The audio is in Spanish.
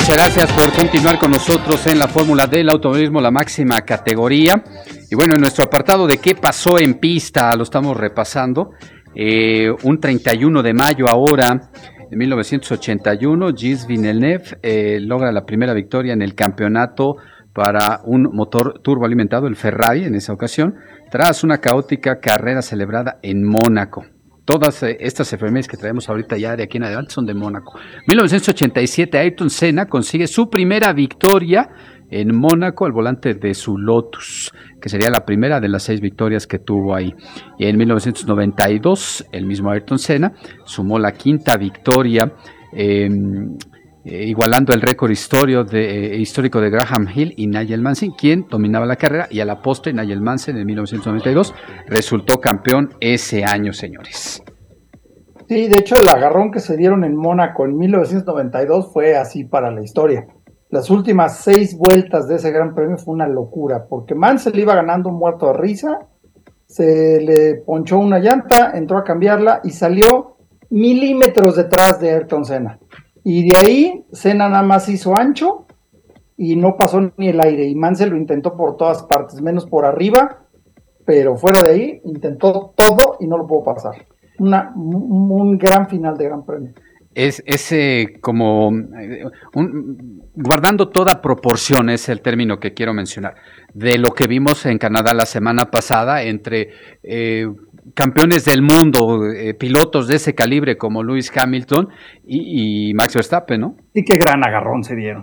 Muchas gracias por continuar con nosotros en la Fórmula del Automovilismo, la máxima categoría. Y bueno, en nuestro apartado de qué pasó en pista, lo estamos repasando. Un 31 de mayo ahora, de 1981, Gilles Villeneuve logra la primera victoria en el campeonato para un motor turboalimentado, el Ferrari en esa ocasión, tras una caótica carrera celebrada en Mónaco. Todas estas efemérides que traemos ahorita ya de aquí en adelante son de Mónaco. 1987, Ayrton Senna consigue su primera victoria en Mónaco al volante de su Lotus, que sería la primera de las 6 victorias que tuvo ahí. Y en 1992, el mismo Ayrton Senna sumó la 5ª victoria, igualando el récord histórico de Graham Hill y Nigel Mansell, quien dominaba la carrera, y a la postre Nigel Mansell en 1992 resultó campeón ese año, señores. Sí, de hecho el agarrón que se dieron en Mónaco en 1992 fue así para la historia. Las últimas 6 vueltas de ese gran premio fue una locura, porque Mansell iba ganando muerto de risa, se le ponchó una llanta, entró a cambiarla y salió milímetros detrás de Ayrton Senna. Y de ahí Senna nada más hizo ancho y no pasó ni el aire, y Mansell lo intentó por todas partes, menos por arriba, pero fuera de ahí intentó todo y no lo pudo pasar. Un gran final de Gran Premio. Es como guardando toda proporción, es el término que quiero mencionar, de lo que vimos en Canadá la semana pasada entre campeones del mundo, pilotos de ese calibre como Lewis Hamilton y Max Verstappen, ¿no? Sí, qué gran agarrón se dieron.